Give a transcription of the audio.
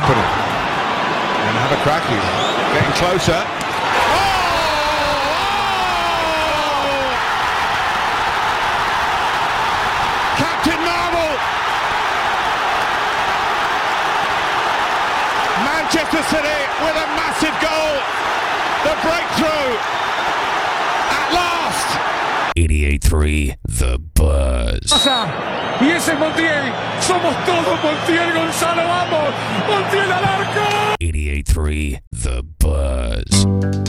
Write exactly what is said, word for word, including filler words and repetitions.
put it. And have a crack. He's getting closer. Oh! Captain Marvel! Manchester City with a massive goal. The breakthrough. At last. eighty-eight three The Buzz. Y ese Montiel, somos todos Montiel Gonzalo, vamos, Montiel al arco. eighty-eight three The Buzz.